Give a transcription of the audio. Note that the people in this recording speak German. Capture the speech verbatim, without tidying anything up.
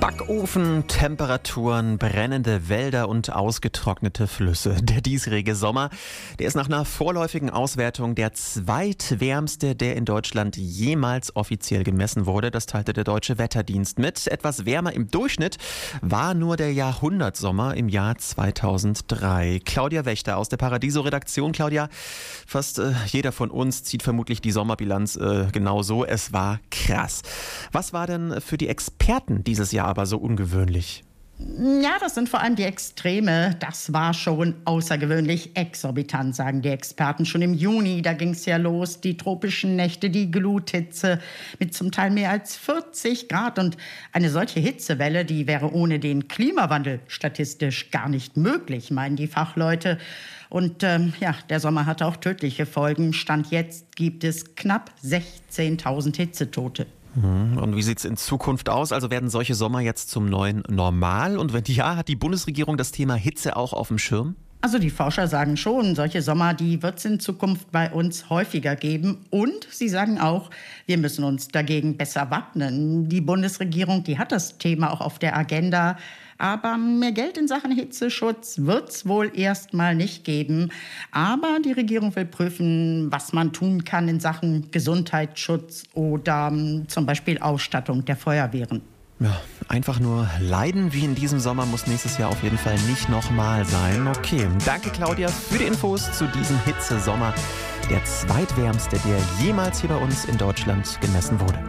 Backofentemperaturen, brennende Wälder und ausgetrocknete Flüsse. Der diesjährige Sommer, der ist nach einer vorläufigen Auswertung der zweitwärmste, der in Deutschland jemals offiziell gemessen wurde. Das teilte der Deutsche Wetterdienst mit. Etwas wärmer im Durchschnitt war nur der Jahrhundertsommer im Jahr zweitausenddrei. Claudia Wächter aus der Paradiso-Redaktion. Claudia, fast äh, jeder von uns zieht vermutlich die Sommerbilanz äh, genau so. Es war krass. Was war denn für die Experten dieses Jahr aber so ungewöhnlich? Ja, das sind vor allem die Extreme. Das war schon außergewöhnlich exorbitant, sagen die Experten. Schon im Juni, da ging es ja los. Die tropischen Nächte, die Gluthitze mit zum Teil mehr als vierzig Grad. Und eine solche Hitzewelle, die wäre ohne den Klimawandel statistisch gar nicht möglich, meinen die Fachleute. Und ähm, ja, der Sommer hatte auch tödliche Folgen. Stand jetzt gibt es knapp sechzehntausend Hitzetote. Und wie sieht es in Zukunft aus? Also werden solche Sommer jetzt zum neuen Normal? Und wenn ja, hat die Bundesregierung das Thema Hitze auch auf dem Schirm? Also die Forscher sagen schon, solche Sommer, die wird es in Zukunft bei uns häufiger geben. Und sie sagen auch, wir müssen uns dagegen besser wappnen. Die Bundesregierung, die hat das Thema auch auf der Agenda. Aber mehr Geld in Sachen Hitzeschutz wird es wohl erstmal nicht geben. Aber die Regierung will prüfen, was man tun kann in Sachen Gesundheitsschutz oder um, zum Beispiel Ausstattung der Feuerwehren. Ja, einfach nur leiden wie in diesem Sommer muss nächstes Jahr auf jeden Fall nicht nochmal sein. Okay, danke Claudia für die Infos zu diesem Hitzesommer. Der zweitwärmste, der jemals hier bei uns in Deutschland gemessen wurde.